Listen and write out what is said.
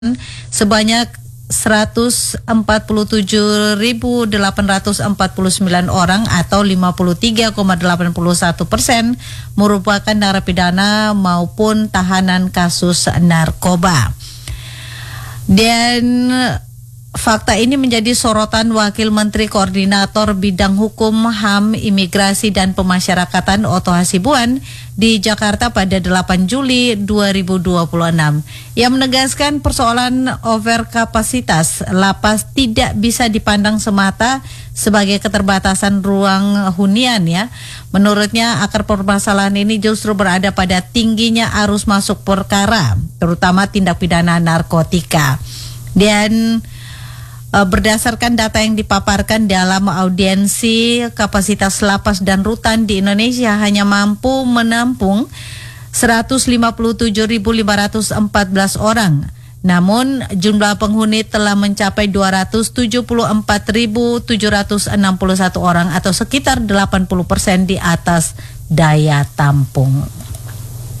sebanyak 147.849 orang atau 53,81% merupakan narapidana maupun tahanan kasus narkoba. Dan fakta ini menjadi sorotan Wakil Menteri Koordinator Bidang Hukum, HAM, Imigrasi dan Pemasyarakatan Otto Hasibuan di Jakarta pada 8 Juli 2026. Ia menegaskan persoalan overkapasitas lapas tidak bisa dipandang semata sebagai keterbatasan ruang hunian ya. Menurutnya akar permasalahan ini justru berada pada tingginya arus masuk perkara, terutama tindak pidana narkotika. Dan berdasarkan data yang dipaparkan dalam audiensi kapasitas lapas dan rutan di Indonesia hanya mampu menampung 157.514 orang. Namun jumlah penghuni telah mencapai 274.761 orang atau sekitar 80% di atas daya tampung.